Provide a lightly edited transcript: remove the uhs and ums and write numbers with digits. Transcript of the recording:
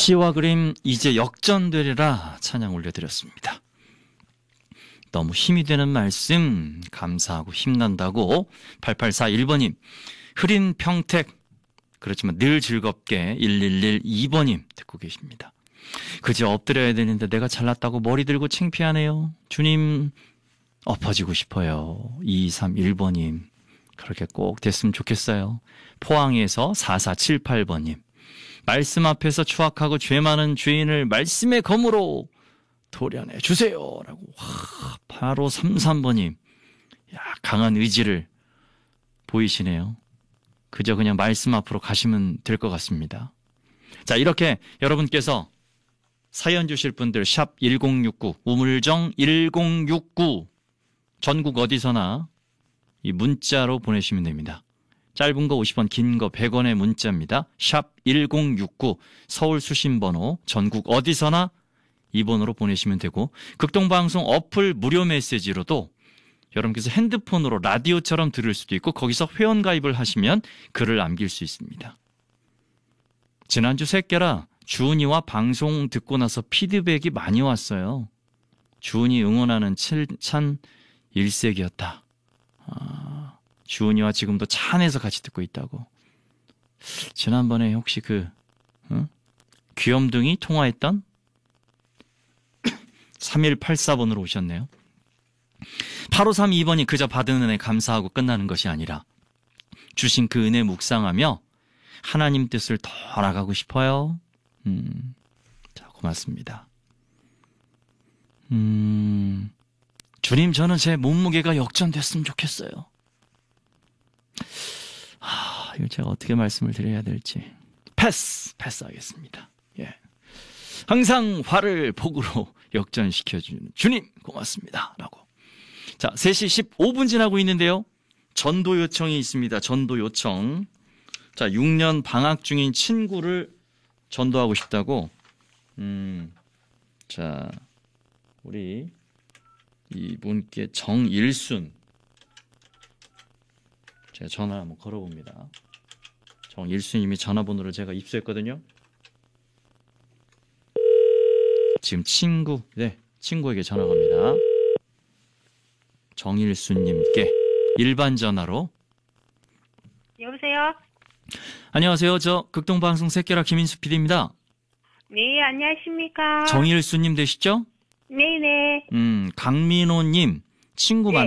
시와 그림 이제 역전되리라 찬양 올려드렸습니다. 너무 힘이 되는 말씀 감사하고 힘난다고 8841번님, 흐린 평택 그렇지만 늘 즐겁게 1112번님 듣고 계십니다. 그저 엎드려야 되는데 내가 잘났다고 머리 들고 창피하네요. 주님 엎어지고 싶어요. 2231번님 그렇게 꼭 됐으면 좋겠어요. 포항에서 4478번님, 말씀 앞에서 추악하고 죄 많은 죄인을 말씀의 검으로 도려내 주세요 라고. 바로 33번님, 강한 의지를 보이시네요. 그저 그냥 말씀 앞으로 가시면 될 것 같습니다. 자, 이렇게 여러분께서 사연 주실 분들 샵 1069 우물정 1069 전국 어디서나 이 문자로 보내시면 됩니다. 짧은 거 50원, 긴 거 100원의 문자입니다. 샵 1069 서울 수신번호 전국 어디서나 이 번호로 보내시면 되고, 극동방송 어플 무료 메시지로도 여러분께서 핸드폰으로 라디오처럼 들을 수도 있고 거기서 회원가입을 하시면 글을 남길 수 있습니다. 지난주 새끼라 주은이와 방송 듣고 나서 피드백이 많이 왔어요. 주은이 응원하는 칭찬 일색이었다. 주은이와 지금도 차 안에서 같이 듣고 있다고. 지난번에 혹시 귀염둥이 통화했던 3184번으로 오셨네요. 8532번이 그저 받은 은혜 감사하고 끝나는 것이 아니라 주신 그 은혜 묵상하며 하나님 뜻을 더 알아가고 싶어요. 자, 고맙습니다. 주님, 저는 제 몸무게가 역전됐으면 좋겠어요. 이거 제가 어떻게 말씀을 드려야 될지. 패스하겠습니다. 예. 항상 화를 복으로 역전시켜주는 주님 고맙습니다 라고. 자, 3시 15분 지나고 있는데요. 전도 요청이 있습니다. 전도 요청. 자, 6년 방학 중인 친구를 전도하고 싶다고. 자, 우리 이분께 정일순, 제가 전화 한번 걸어봅니다. 정일순님이 전화번호를 제가 입수했거든요. 지금 친구에게 전화 갑니다. 정일순님께 일반 전화로. 여보세요? 안녕하세요. 저 극동방송 새끼라 김인수 PD입니다. 네, 안녕하십니까? 정일순님 되시죠? 네네. 강민호님 친구 네.